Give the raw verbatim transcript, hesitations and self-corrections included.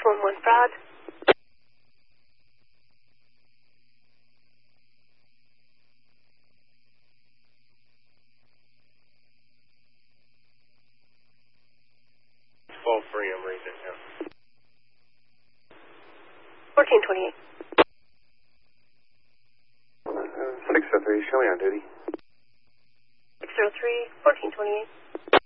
one one Fraud. twelve three, I'm reading it now. fourteen twenty-eight. Uh, six oh three, show me on duty. six oh three, fourteen twenty-eight.